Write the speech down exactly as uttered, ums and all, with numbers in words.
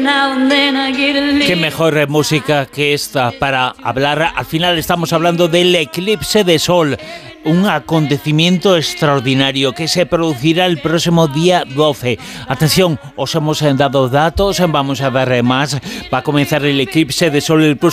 Qué mejor música que esta para hablar. Al final estamos hablando del eclipse de sol, un acontecimiento extraordinario que se producirá el próximo día doce. Atención, os hemos dado datos, vamos a dar más. Va a comenzar el eclipse de sol el próximo